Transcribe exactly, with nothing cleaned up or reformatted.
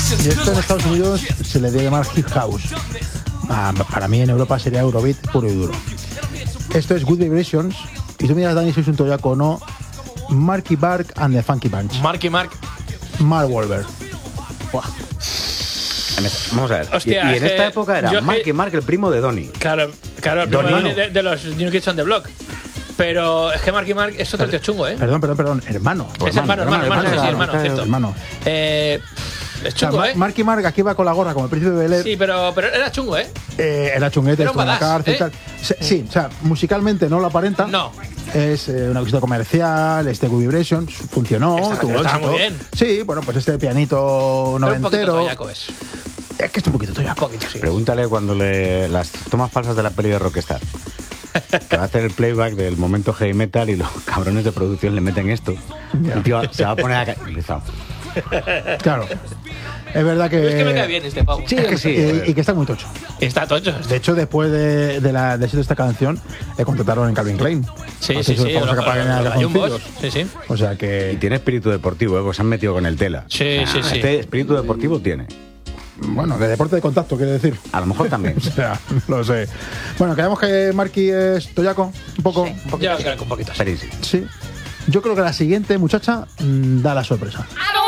Y esto en Estados Unidos se le debe llamar hip house. Ah, para mí en Europa sería Eurobeat puro y duro. Esto es Good Vibrations. Y tú miras, Dani, si es un toyaco o no. Marky Mark and the Funky Bunch. Marky Mark. Mark Wahlberg. Buah. Vamos a ver. Hostia, y, y en esta época era Marky que... Mark, el primo de Donny. Claro, claro, el primo de, Donny de, de los New Kids on the Block. Pero es que Marky Mark es otro tío chungo, ¿eh? Perdón, perdón, perdón. Hermano. Es hermano, hermano, hermano, hermano, sí, sí, hermano, hermano, cierto. hermano. Eh, es chungo, o sea, ¿eh? Marky Mark aquí va con la gorra como el príncipe de Bel Air. Sí, pero, pero era chungo, ¿eh? eh era chunguete, era estuvo en la cárcel ¿eh? y tal. Sí, o sea, musicalmente no lo aparenta. No. Es eh, una cosita comercial, este Good Vibrations funcionó. Está, tuvo está éxito. muy bien. Sí, bueno, pues este pianito noventero. Un poquito es. Es que es un poquito toyaco. Un poquito, sí. Pregúntale cuando le las tomas falsas de la peli de Rockstar. Que va a hacer el playback del momento heavy metal y los cabrones de producción le meten esto. Yeah. El tío se va a poner a ca- Claro. Es verdad que. Pero es que me cae bien este pavo. Sí, es que, sí, y, y que está muy tocho. Está tocho. De hecho, después de, de la de esta canción, le contrataron en Calvin Klein. Sí, sí, sí. Vamos a capar en el Sí, sí. O sea que. Y tiene espíritu deportivo, ¿eh? Pues se han metido con el tela. Sí, o sea, sí, sí. Este espíritu deportivo tiene. Bueno, de deporte de contacto, quiere decir. A lo mejor también. O sea, lo sé. Bueno, creemos que Marky es toyaco, un poco. Sí, un poquito. Ya, un poquito. Sí. Sí. Yo creo que la siguiente muchacha mmm, da la sorpresa.